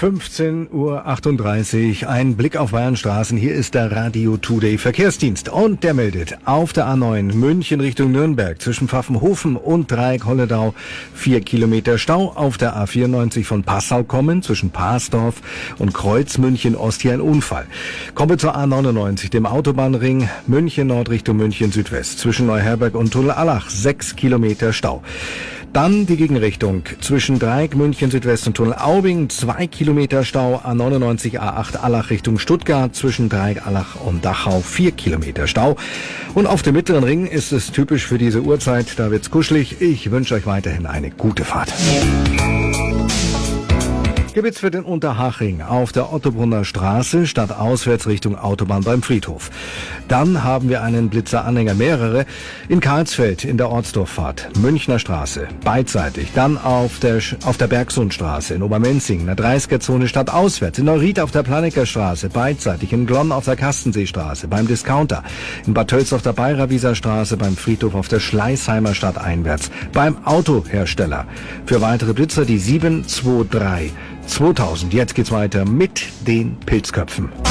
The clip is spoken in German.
15:38 Uhr, ein Blick auf Bayernstraßen. Hier ist der Radio Today Verkehrsdienst und der meldet auf der A9 München Richtung Nürnberg zwischen Pfaffenhofen und Dreieck-Holledau 4 Kilometer Stau. Auf der A94 von Passau kommen zwischen Parsdorf und Kreuz München Ost hier ein Unfall. Komme zur A99, dem Autobahnring München Nord Richtung München Südwest zwischen Neuherberg und Tunnel Allach 6 Kilometer Stau. Dann die Gegenrichtung zwischen Dreieck, München Südwest und Tunnel Aubing, 2 Kilometer Stau, A99, A8 Allach Richtung Stuttgart, zwischen Dreieck, Allach und Dachau 4 Kilometer Stau. Und auf dem Mittleren Ring ist es typisch für diese Uhrzeit, da wird's kuschelig. Ich wünsche euch weiterhin eine gute Fahrt. Gibt's für den Unterhaching auf der Ottobrunner Straße stadtauswärts Richtung Autobahn beim Friedhof. Dann haben wir einen Blitzeranhänger, mehrere, in Karlsfeld in der Ortsdorffahrt, Münchner Straße, beidseitig. Dann auf der Bergsundstraße in Obermenzing, in der 30er-Zone stadtauswärts, in Neuried auf der Planegger Straße, beidseitig, in Glonn auf der Kastenseestraße, beim Discounter, in Bad Tölz auf der Bayerwieser Straße, beim Friedhof auf der Schleißheimer Stadt einwärts, beim Autohersteller. Für weitere Blitzer die 723 2000. Jetzt geht's weiter mit den Pilzköpfen.